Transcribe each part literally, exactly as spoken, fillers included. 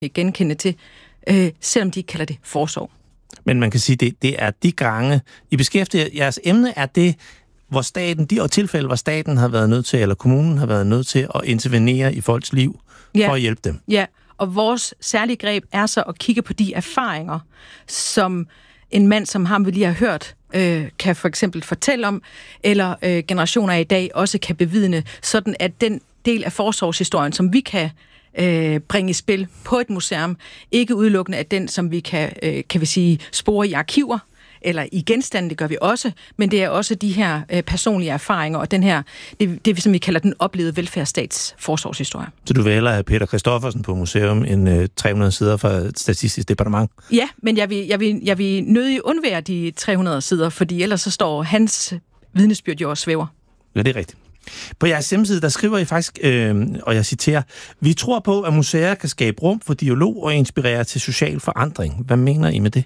genkende til, øh, selvom de ikke kalder det forsorg. Men man kan sige, det, det er de gange, I beskæftiger jeres emne, er det, hvor staten, de tilfælde, hvor staten har været nødt til, eller kommunen har været nødt til at intervenere i folks liv ja. for at hjælpe dem. Ja, og vores særlige greb er så at kigge på de erfaringer, som en mand, som ham vi lige har hørt, øh, kan for eksempel fortælle om, eller øh, generationer i dag også kan bevidne, sådan at den del af forsorgshistorien, som vi kan øh, bringe i spil på et museum, ikke udelukkende er den, som vi kan, øh, kan vi sige, spore i arkiver, eller i genstande, det gør vi også, men det er også de her øh, personlige erfaringer, og den her, det, det som vi kalder den oplevede velfærdsstats forsorgshistorie. Så du vil hellere have Peter Christoffersen på museum end øh, tre hundrede sider fra Statistisk Departement? Ja, men jeg vil, jeg vil, jeg vil nødig undvære de tre hundrede sider, fordi ellers så står hans vidnesbyrd jo og svæver. Ja, det er rigtigt. På jeres hjemmeside, der skriver I faktisk, øh, og jeg citerer, vi tror på, at museer kan skabe rum for dialog og inspirere til social forandring. Hvad mener I med det?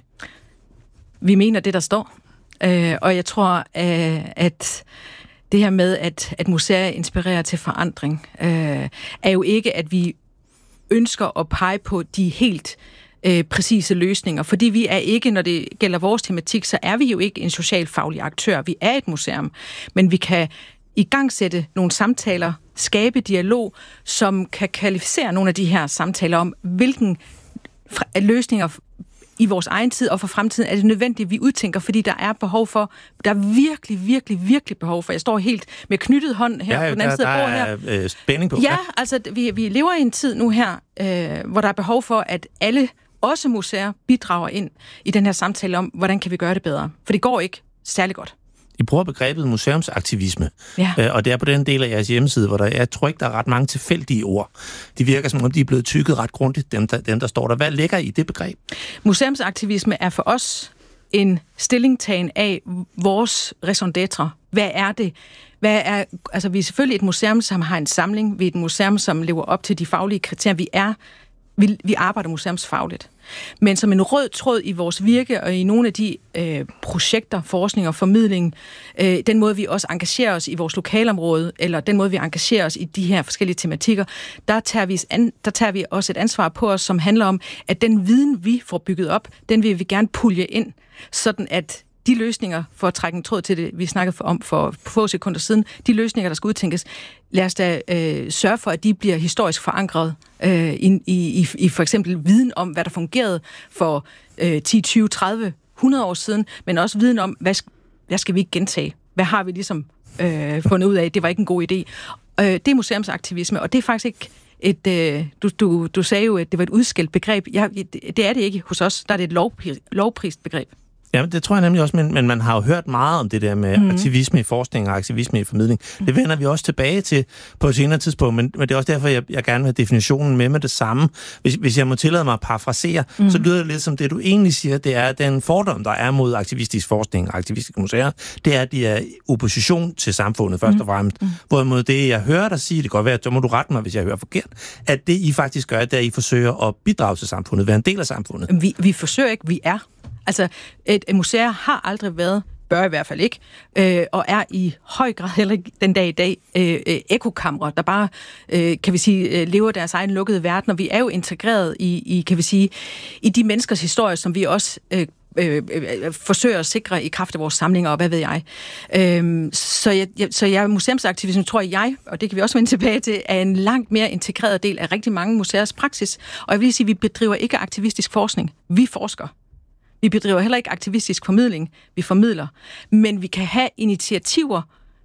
Vi mener det, der står. Øh, og jeg tror, øh, at det her med, at, at museer inspirerer til forandring, øh, er jo ikke, at vi ønsker at pege på de helt øh, præcise løsninger. Fordi vi er ikke, når det gælder vores tematik, så er vi jo ikke en socialfaglig aktør. Vi er et museum, men vi kan igangsætte nogle samtaler, skabe dialog, som kan kvalificere nogle af de her samtaler om, hvilken løsninger i vores egen tid og for fremtiden er det nødvendigt, at vi udtænker, fordi der er behov for, der er virkelig, virkelig, virkelig behov for. Jeg står helt med knyttet hånd her ja, på den anden side af bordet her. Der er øh, spænding på. Ja, ja. altså vi, vi lever i en tid nu her, øh, hvor der er behov for, at alle, også museer, bidrager ind i den her samtale om, hvordan kan vi gøre det bedre. For det går ikke særlig godt. I bruger begrebet museumsaktivisme, ja. øh, og det er på den del af jeres hjemmeside, hvor der, jeg tror ikke, der er ret mange tilfældige ord. De virker som om, de er blevet tykket ret grundigt, dem der, dem, der står der. Hvad ligger i det begreb? Museumsaktivisme er for os en stillingtagen af vores raison d'être. Hvad er det? Hvad er, altså, vi er selvfølgelig et museum, som har en samling. Vi er et museum, som lever op til de faglige kriterier. Vi er Vi, vi arbejder museumsfagligt. Men som en rød tråd i vores virke og i nogle af de øh, projekter, forskning og formidling, øh, den måde vi også engagerer os i vores lokalområde, eller den måde vi engagerer os i de her forskellige tematikker, der tager vi, an, der tager vi også et ansvar på os, som handler om, at den viden, vi får bygget op, den vil vi gerne pulje ind, sådan at de løsninger, for at trække en tråd til det, vi snakkede om for få sekunder siden, de løsninger, der skal udtænkes, lad os da øh, sørge for, at de bliver historisk forankret øh, i, i, i for eksempel viden om, hvad der fungerede for øh, ti, tyve, tredive, hundrede år siden, men også viden om, hvad, hvad skal vi ikke gentage? Hvad har vi ligesom øh, fundet ud af? Det var ikke en god idé. Øh, det er museumsaktivisme, og det er faktisk ikke et... Øh, du, du, du sagde jo, at det var et udskilt begreb. Ja, det er det ikke hos os. Der er det et lovpris, lovprist begreb. Ja, det tror jeg nemlig også, men, men man har jo hørt meget om det der med mm. aktivisme i forskning og aktivisme i formidling. Mm. Det vender vi også tilbage til på et senere tidspunkt, men, men det er også derfor, jeg, jeg gerne vil have definitionen med med det samme. Hvis, hvis jeg må tillade mig at parafrasere, mm. så lyder det lidt som det, du egentlig siger, det er den fordom, der er mod aktivistisk forskning og aktivistiske museer, det er, at de er opposition til samfundet, først og fremmest. Mm. Hvorimod det, jeg hører dig sige, det kan godt være, at så må du rette mig, hvis jeg hører forkert, at det, I faktisk gør, det er, at I forsøger at bidrage til samfundet, være en del af samfundet. Vi, vi forsøger ikke, vi er. Altså, et, et museum har aldrig været, bør i hvert fald ikke, øh, og er i høj grad heller den dag i dag øh, øh, ekokamre, der bare, øh, kan vi sige, øh, lever deres egen lukkede verden, og vi er jo integreret i, i, kan vi sige, i de menneskers historie, som vi også øh, øh, øh, forsøger at sikre i kraft af vores samlinger, og hvad ved jeg. Øh, så, jeg, jeg, så jeg, museumsaktivisme, tror jeg, og det kan vi også vende tilbage til, er en langt mere integreret del af rigtig mange museers praksis, og jeg vil lige sige, at vi bedriver ikke aktivistisk forskning, vi forsker. Vi bedriver heller ikke aktivistisk formidling, vi formidler, men vi kan have initiativer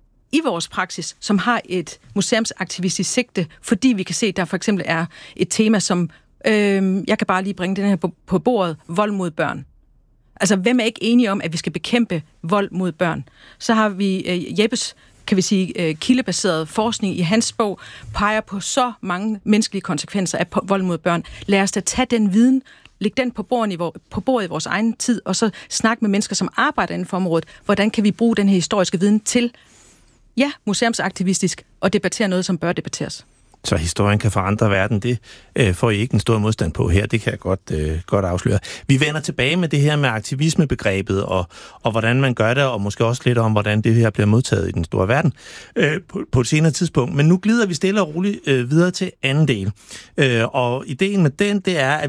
i vores praksis, som har et museumsaktivistisk sigte, fordi vi kan se, at der for eksempel er et tema, som, øh, jeg kan bare lige bringe den her på, på bordet, vold mod børn. Altså, hvem er ikke enige om, at vi skal bekæmpe vold mod børn? Så har vi øh, Jeppes, kan vi sige, øh, kildebaseret forskning i hans bog, peger på så mange menneskelige konsekvenser af vold mod børn. Lad os da tage den viden, læg den på bordet, i vor, på bordet i vores egen tid, og så snakke med mennesker, som arbejder inden for området. Hvordan kan vi bruge den her historiske viden til, ja, museumsaktivistisk, og debattere noget, som bør debatteres? Så historien kan forandre verden, det øh, får I ikke en stor modstand på her, det kan jeg godt, øh, godt afsløre. Vi vender tilbage med det her med aktivismebegrebet, og, og hvordan man gør det, og måske også lidt om, hvordan det her bliver modtaget i den store verden øh, på, på et senere tidspunkt. Men nu glider vi stille og roligt øh, videre til anden del. Øh, og ideen med den, det er, at